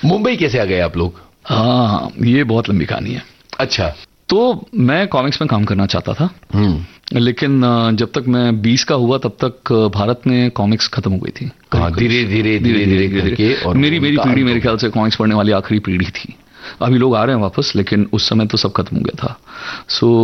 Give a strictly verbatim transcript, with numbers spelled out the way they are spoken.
मुंबई कैसे आ गए आप लोग? हाँ, ये बहुत लंबी कहानी है। अच्छा। तो मैं कॉमिक्स में काम करना चाहता था, लेकिन जब तक मैं बीस का हुआ तब तक भारत में कॉमिक्स खत्म हो गई थी। धीरे धीरे धीरे धीरे करके, और मेरी मेरी पीढ़ी मेरे ख्याल से कॉमिक्स पढ़ने वाली आखिरी पीढ़ी थी। अभी लोग आ रहे हैं वापस, लेकिन उस समय तो सब खत्म हो गया था। सो